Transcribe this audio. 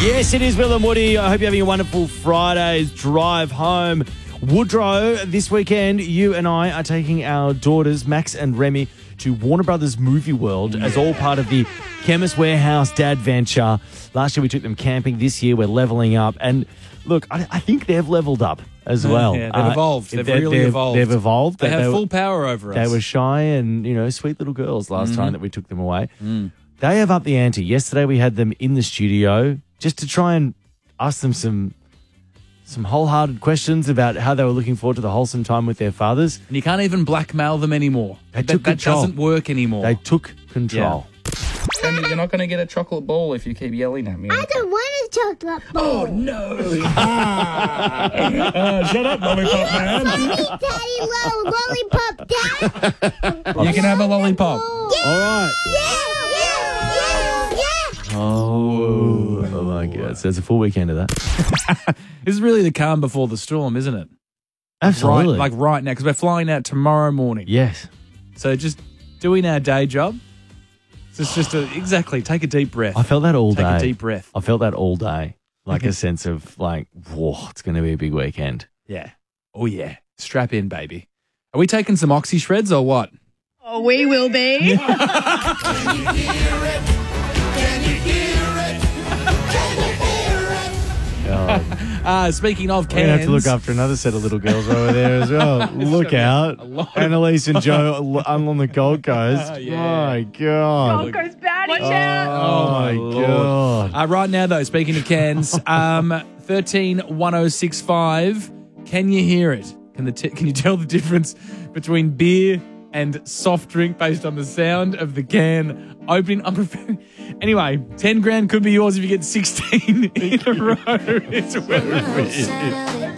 Yes, it is Will and Woody. I hope you're having a wonderful Friday's drive home. Woodrow, this weekend, you and I are taking our daughters, Max and Remy, to Warner Brothers Movie World as all part of the Chemist Warehouse Dad Venture. Last year we took them camping. This year we're leveling up. And look, I think they've leveled up as well. Yeah, they've evolved. They've really evolved. They've evolved. They have full power over us. They were shy and, sweet little girls last time that we took them away. They have upped the ante. Yesterday we had them in the studio just to try and ask them some wholehearted questions about how they were looking forward to the wholesome time with their fathers. And you can't even blackmail them anymore. They took control. That doesn't work anymore. They took control. Sandy, you're not going to get a chocolate ball if you keep yelling at me. I don't want a chocolate ball. Oh, no. Shut up, lollipop man. Daddy, lollipop, Dad. You can have a lollipop. All right. Yeah. Oh my God. So it's a full weekend of that. This is really the calm before the storm, isn't it? Absolutely. Right now, because we're flying out tomorrow morning. Yes. So just doing our day job. So it's just take a deep breath. I felt that all day. Take a deep breath. I felt that all day. Like a sense of whoa, it's going to be a big weekend. Yeah. Oh, yeah. Strap in, baby. Are we taking some oxy shreds or what? Oh, we will be. Speaking of cans. We're going to have to look after another set of little girls over there as well. Look out. Annalise and Joe on the Gold Coast. Yeah. My God. Gold Coast baddie. Watch out. Oh, my God. Right now, though, speaking of cans, 131065, can you hear it? Can you tell the difference between beer and soft drink based on the sound of the can opening? Anyway, 10 grand could be yours if you get 16 in a row. It's where it is.